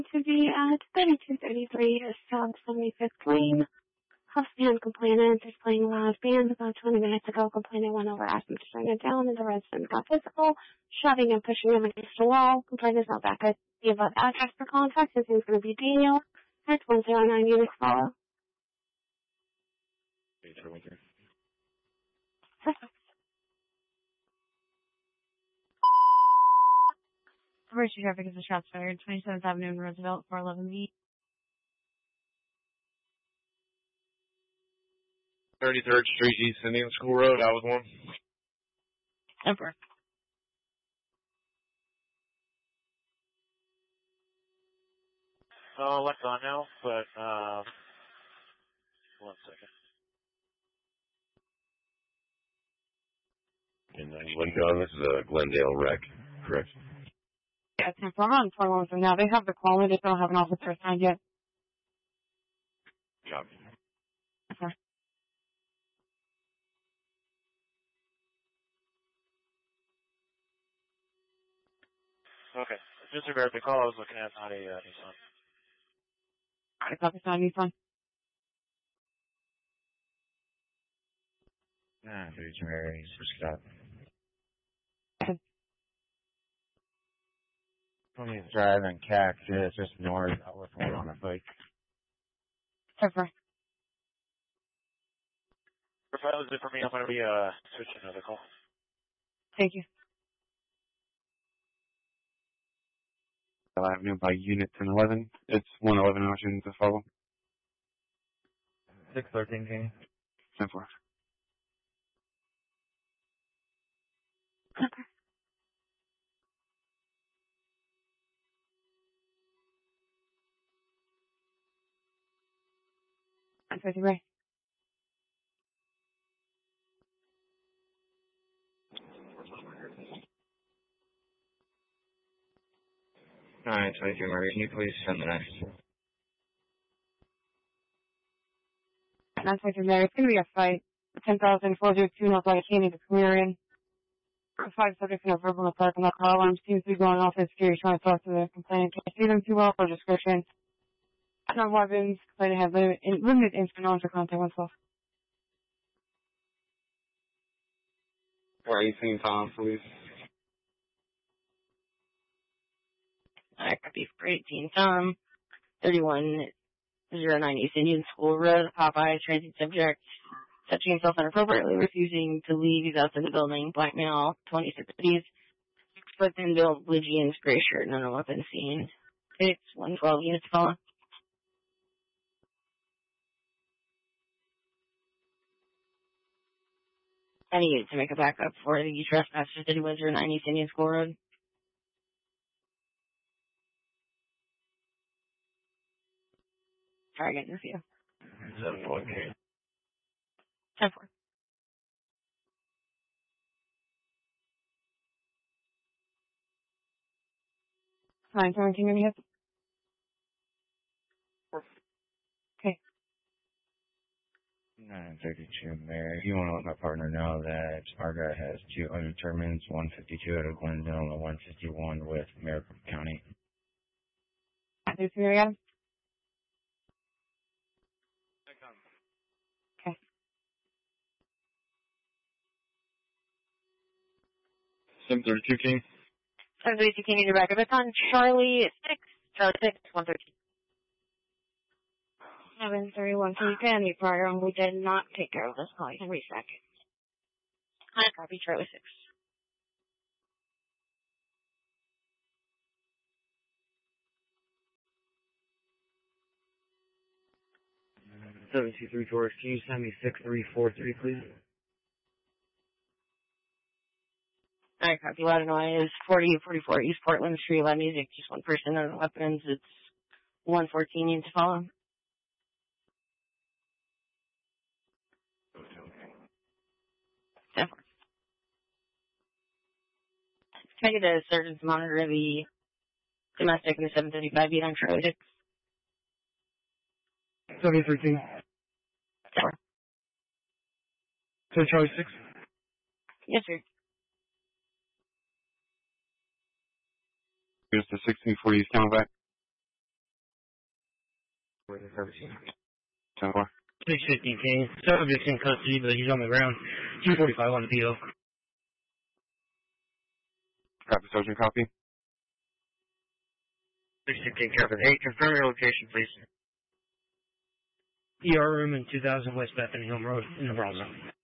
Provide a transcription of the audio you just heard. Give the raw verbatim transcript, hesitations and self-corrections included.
To be at thirty-two thirty-three South seventy-fifth Lane. Huffman complainant is playing a loud band. About twenty minutes ago, complainant went over, asked him to turn it down, and the resident got physical, shoving and pushing him against the wall. Complainant is now back at the above address for contact. His name is going to be Daniel at one oh nine Unix Follow. Emergency traffic is a shots fired. twenty-seventh Avenue in Roosevelt, four eleven B. thirty-third Street, East Indian School Road, I was one. Emperor. Oh, left on now, but, um, one second. And ninety-one Gun, this is a Glendale wreck, correct? Yeah, it's in front on twenty-one from now. They have the call, they just don't have an officer assigned yet. Copy. Okay. Okay. Just to verify the call, I was looking at not a uh, Nissan. Alright, copy, sign, you fine. Nah, dude, Mary, Scott. Tony's driving Cactus just north out with one on a bike. Emperor. If that was it for me, I'm going to be uh, switching another call. Thank you. Avenue by Unit ten eleven. It's one eleven Ocean to follow. six thirteen King. ten four. Okay. I'm fifty right. Alright, twenty-two Murray, can you please send the next? nine twenty-two Mary, it's going to be a fight. ten thousand four oh two North Lacatini to Camarian. Five subjects in a verbal in the park, and the car alarm seems to be going off. It's scary trying to talk to the complainant. Can't see them too well for description. No weapons. Complainant has limited, limited instant knowledge of contact oneself. Where are you seeing Tom, please? I copy for eighteen Tom. thirty-one oh nine East Indian School Road. Popeye, transit subject. Touching himself inappropriately, refusing to leave. He's outside the building. Black male, twenty-six fifties. Six foot thin built, blue jeans, gray shirt, none of weapons seen. Six, one twelve units follow. I need to make a backup for the trespasser. thirty-one oh nine East Indian School Road. Try again with you. seven four. ten four. Fine, so can you hit? Okay. nine thirty-two Mary, you want to let my partner know that our guy has two undetermined, one fifty-two out of Glendale and one fifty-one with Maricopa County. nine thirty-two Mary, got him? Okay. seven thirty-two King. seven thirty-two King in your backup. It's on Charlie six. Charlie six, one thirteen. seven thirty-one King, family prior, we did not take care of this call. You can reset it. I copy Charlie six. seven two three Taurus, can you send me six three four three, please? I copy Loud Noise, forty forty-four East Portland Street, loud music, just one person, no weapons. It's one fourteen units to follow. ten four. Can I get a surgeon to monitor the domestic and the seven thirty-five beat on Charlie six? seventy-three King. ten four. So Charlie six? Yes, sir. Here's the sixteen forty East Camelback. ten four. six fifteen K. Subject's in custody, but he's on the ground. two forty-five on the P O. Copy, Sergeant, copy. six fifteen Kevin. Hey, confirm your location, please. E R room in two thousand West Bethany Hill Road in the Bronx.